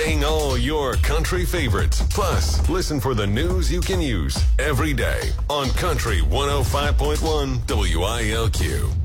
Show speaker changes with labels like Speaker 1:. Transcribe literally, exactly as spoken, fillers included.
Speaker 1: Playing all your country favorites. Plus, listen for the news you can use every day on Country one oh five point one W I L Q.